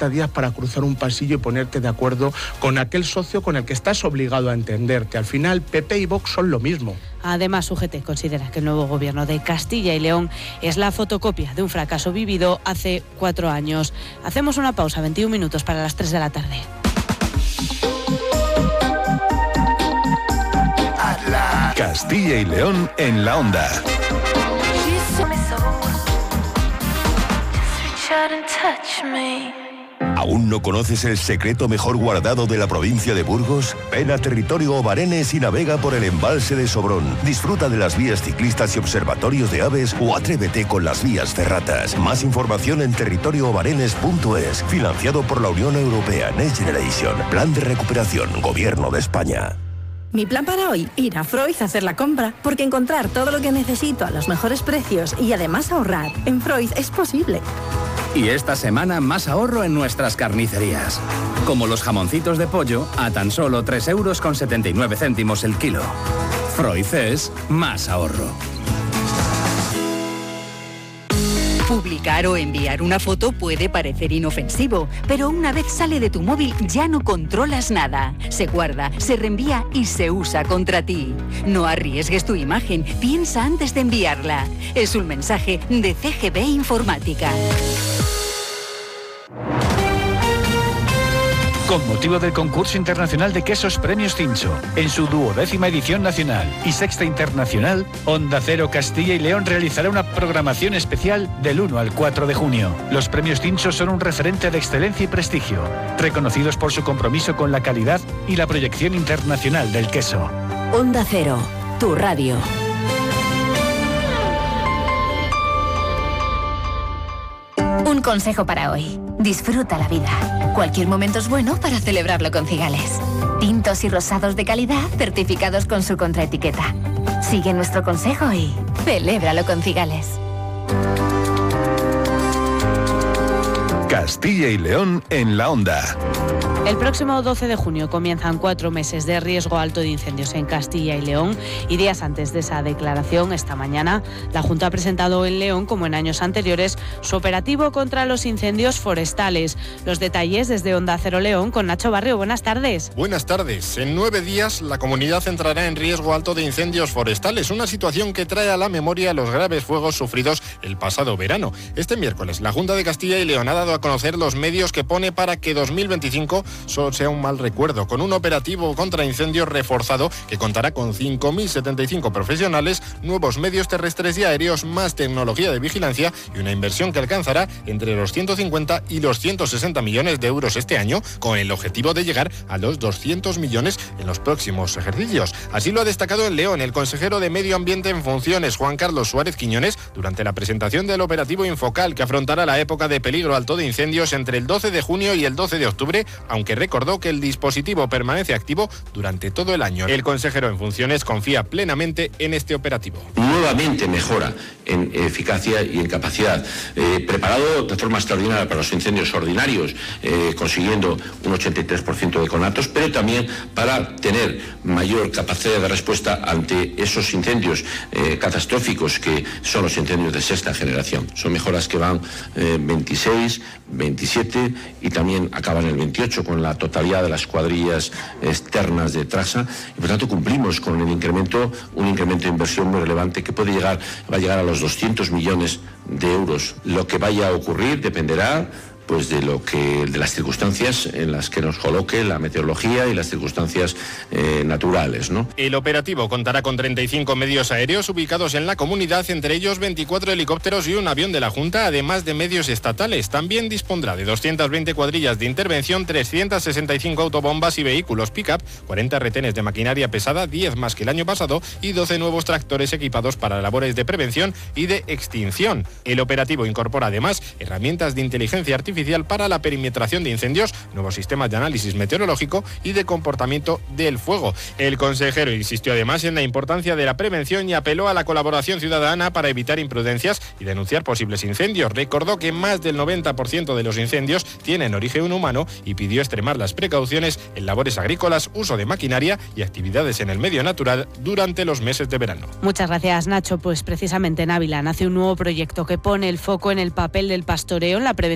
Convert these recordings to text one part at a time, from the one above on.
30 días para cruzar un pasillo y ponerte de acuerdo con aquel socio con el que estás obligado a entenderte. Al final, PP y Vox son lo mismo. Además, UGT considera que el nuevo gobierno de Castilla y León es la fotocopia de un fracaso vivido hace 4 años. Hacemos una pausa, 21 minutos para las 3 de la tarde. Castilla y León en la onda. ¿Aún no conoces el secreto mejor guardado de la provincia de Burgos? Ven a Territorio Obarenes y navega por el embalse de Sobrón. Disfruta de las vías ciclistas y observatorios de aves o atrévete con las vías ferratas. Más información en territorioobarenes.es. Financiado por la Unión Europea Next Generation. Plan de recuperación, Gobierno de España. Mi plan para hoy, ir a Freud a hacer la compra, porque encontrar todo lo que necesito a los mejores precios y además ahorrar en Freud es posible. Y esta semana más ahorro en nuestras carnicerías. Como los jamoncitos de pollo a tan solo 3,79 € el kilo. Freud es más ahorro. Publicar o enviar una foto puede parecer inofensivo, pero una vez sale de tu móvil ya no controlas nada. Se guarda, se reenvía y se usa contra ti. No arriesgues tu imagen, piensa antes de enviarla. Es un mensaje de CGB Informática. Con motivo del concurso internacional de quesos Premios Cincho, en su 12ª edición nacional y 6ª internacional, Onda Cero Castilla y León realizará una programación especial del 1 al 4 de junio. Los Premios Cincho son un referente de excelencia y prestigio, reconocidos por su compromiso con la calidad y la proyección internacional del queso. Onda Cero, tu radio. Un consejo para hoy. Disfruta la vida. Cualquier momento es bueno para celebrarlo con Cigales. Tintos y rosados de calidad certificados con su contraetiqueta. Sigue nuestro consejo y celébralo con Cigales. Castilla y León en la onda. El próximo 12 de junio comienzan 4 meses de riesgo alto de incendios en Castilla y León y días antes de esa declaración, esta mañana, la Junta ha presentado en León, como en años anteriores, su operativo contra los incendios forestales. Los detalles desde Onda Cero León con Nacho Barrio. Buenas tardes. Buenas tardes. En 9 días la comunidad entrará en riesgo alto de incendios forestales, una situación que trae a la memoria los graves fuegos sufridos el pasado verano. Este miércoles la Junta de Castilla y León ha dado a conocer los medios que pone para que 2025 solo sea un mal recuerdo, con un operativo contra incendios reforzado que contará con 5.075 profesionales, nuevos medios terrestres y aéreos, más tecnología de vigilancia y una inversión que alcanzará entre los 150 y los 160 millones de euros este año, con el objetivo de llegar a los 200 millones en los próximos ejercicios. Así lo ha destacado en León el consejero de Medio Ambiente en funciones, Juan Carlos Suárez Quiñones, durante la presentación del operativo Infocal, que afrontará la época de peligro alto de incendios entre el 12 de junio y el 12 de octubre, aunque recordó que el dispositivo permanece activo durante todo el año. El consejero en funciones confía plenamente en este operativo. Nuevamente mejora en eficacia y en capacidad, preparado de forma extraordinaria para los incendios ordinarios, consiguiendo un 83% de conatos, pero también para tener mayor capacidad de respuesta ante esos incendios catastróficos que son los incendios de 6ª generación. Son mejoras que van 26, 27 y también acaban el 28 con la totalidad de las cuadrillas externas de Trasa, y por tanto cumplimos con un incremento de inversión muy relevante que va a llegar a los 200 millones de euros. Lo que vaya a ocurrir dependerá pues de las circunstancias en las que nos coloque la meteorología y las circunstancias naturales, ¿no? El operativo contará con 35 medios aéreos ubicados en la comunidad, entre ellos 24 helicópteros y un avión de la Junta, además de medios estatales. También dispondrá de 220 cuadrillas de intervención, 365 autobombas y vehículos pick-up, 40 retenes de maquinaria pesada, 10 más que el año pasado, y 12 nuevos tractores equipados para labores de prevención y de extinción. El operativo incorpora además herramientas de inteligencia artificial para la perimetración de incendios, nuevos sistemas de análisis meteorológico y de comportamiento del fuego. El consejero insistió además en la importancia de la prevención y apeló a la colaboración ciudadana para evitar imprudencias y denunciar posibles incendios. Recordó que más del 90% de los incendios tienen origen humano y pidió extremar las precauciones en labores agrícolas, uso de maquinaria y actividades en el medio natural durante los meses de verano. Muchas gracias, Nacho. Pues precisamente en Ávila nace un nuevo proyecto que pone el foco en el papel del pastoreo en la prevención de incendios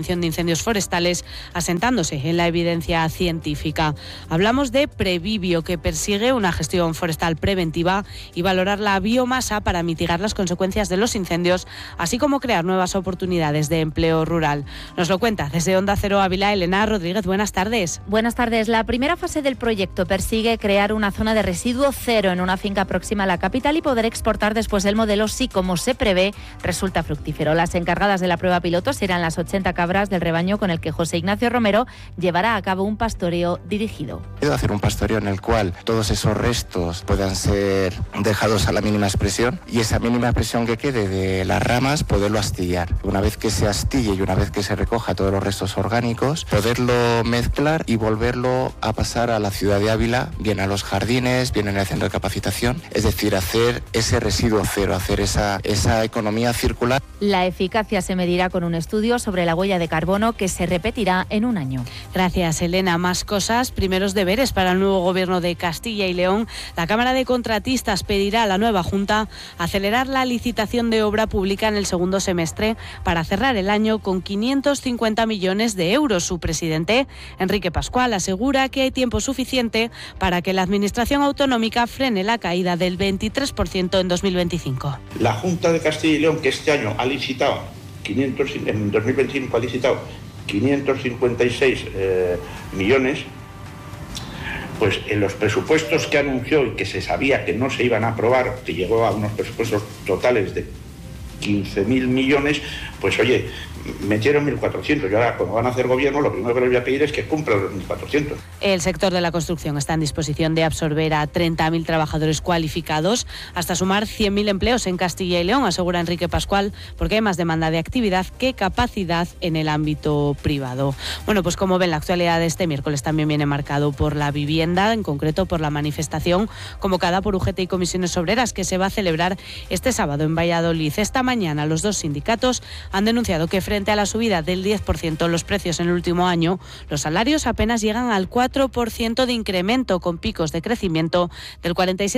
incendios forestales, asentándose en la evidencia científica. Hablamos de Previvio, que persigue una gestión forestal preventiva y valorar la biomasa para mitigar las consecuencias de los incendios, así como crear nuevas oportunidades de empleo rural. Nos lo cuenta desde Onda Cero Ávila Elena Rodríguez. Buenas tardes. Buenas tardes. La primera fase del proyecto persigue crear una zona de residuo cero en una finca próxima a la capital y poder exportar después el modelo si, como se prevé, resulta fructífero. Las encargadas de la prueba piloto serán las 80 cabras del rebaño con el que José Ignacio Romero llevará a cabo un pastoreo dirigido. Quiero hacer un pastoreo en el cual todos esos restos puedan ser dejados a la mínima expresión y esa mínima expresión que quede de las ramas poderlo astillar. Una vez que se astille y una vez que se recoja todos los restos orgánicos, poderlo mezclar y volverlo a pasar a la ciudad de Ávila, bien a los jardines, bien en el centro de capacitación, es decir, hacer ese residuo cero, hacer esa economía circular. La eficacia se medirá con un estudio sobre la huella de carbono que se repetirá en un año. Gracias, Elena. Más cosas, primeros deberes para el nuevo gobierno de Castilla y León. La Cámara de Contratistas pedirá a la nueva Junta acelerar la licitación de obra pública en el segundo semestre para cerrar el año con 550 millones de euros. Su presidente, Enrique Pascual, asegura que hay tiempo suficiente para que la Administración autonómica frene la caída del 23% en 2025. La Junta de Castilla y León, que este año ha licitado en 2025 ha licitado 556 millones, pues en los presupuestos que anunció y que se sabía que no se iban a aprobar, que llegó a unos presupuestos totales de 15.000 millones, pues oye, metieron 1.400 y ahora cuando van a hacer gobierno lo primero que les voy a pedir es que cumplan los 1.400. El sector de la construcción está en disposición de absorber a 30.000 trabajadores cualificados hasta sumar 100.000 empleos en Castilla y León, asegura Enrique Pascual, porque hay más demanda de actividad que capacidad en el ámbito privado. Bueno, pues como ven, la actualidad de este miércoles también viene marcado por la vivienda, en concreto por la manifestación convocada por UGT y Comisiones Obreras que se va a celebrar este sábado en Valladolid. Esta mañana los dos sindicatos han denunciado que frente a la subida del 10% en los precios en el último año, los salarios apenas llegan al 4% de incremento, con picos de crecimiento del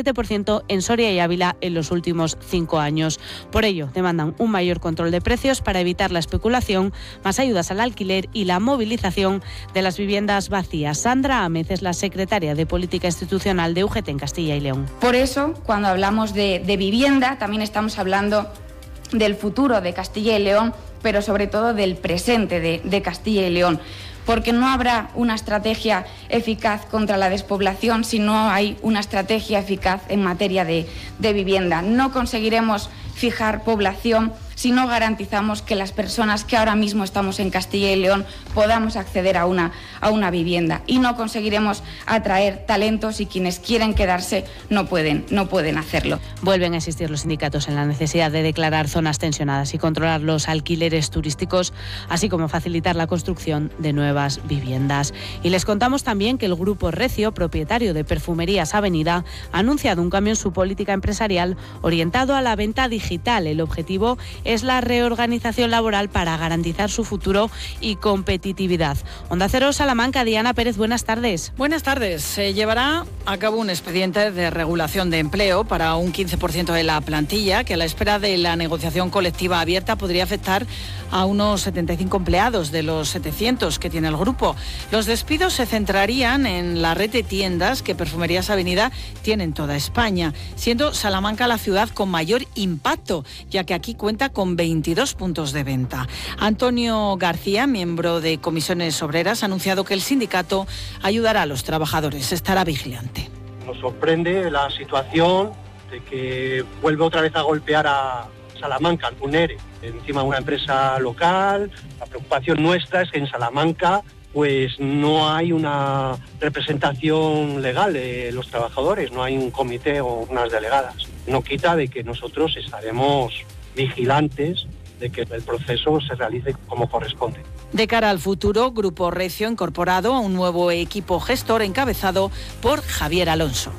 47% en Soria y Ávila en los últimos 5 años. Por ello, demandan un mayor control de precios para evitar la especulación, más ayudas al alquiler y la movilización de las viviendas vacías. Sandra Ámez es la secretaria de Política Institucional de UGT en Castilla y León. Por eso, cuando hablamos de vivienda, también estamos hablando del futuro de Castilla y León, pero sobre todo del presente de Castilla y León, porque no habrá una estrategia eficaz contra la despoblación si no hay una estrategia eficaz en materia de vivienda. No conseguiremos fijar población si no garantizamos que las personas que ahora mismo estamos en Castilla y León podamos acceder a una vivienda, y no conseguiremos atraer talentos y quienes quieren quedarse no pueden hacerlo. Vuelven a insistir los sindicatos en la necesidad de declarar zonas tensionadas y controlar los alquileres turísticos, así como facilitar la construcción de nuevas viviendas. Y les contamos también que el Grupo Recio, propietario de Perfumerías Avenida, ha anunciado un cambio en su política empresarial orientado a la venta digital. El objetivo es la reorganización laboral para garantizar su futuro y competitividad. Onda Cero Salamanca, Diana Pérez, buenas tardes. Buenas tardes. Se llevará a cabo un expediente de regulación de empleo para un 15% de la plantilla, que a la espera de la negociación colectiva abierta podría afectar a unos 75 empleados de los 700 que tiene el grupo. Los despidos se centrarían en la red de tiendas que Perfumerías Avenida tiene en toda España, siendo Salamanca la ciudad con mayor impacto, ya que aquí cuenta con 22 puntos de venta. Antonio García, miembro de Comisiones Obreras, ha anunciado que el sindicato ayudará a los trabajadores, estará vigilante. Nos sorprende la situación de que vuelve otra vez a golpear a Salamanca, un ERE, encima de una empresa local. La preocupación nuestra es que en Salamanca pues no hay una representación legal de los trabajadores, no hay un comité o unas delegadas. No quita de que nosotros estaremos vigilantes de que el proceso se realice como corresponde. De cara al futuro, Grupo Recio ha incorporado a un nuevo equipo gestor encabezado por Javier Alonso.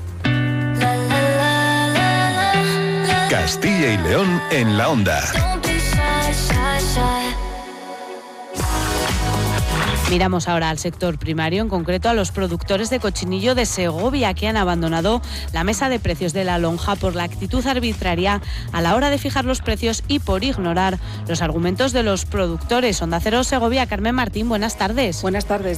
Castilla y León en la onda. Miramos ahora al sector primario, en concreto a los productores de cochinillo de Segovia, que han abandonado la mesa de precios de la lonja por la actitud arbitraria a la hora de fijar los precios y por ignorar los argumentos de los productores. Onda Cero Segovia, Carmen Martín, buenas tardes. Buenas tardes.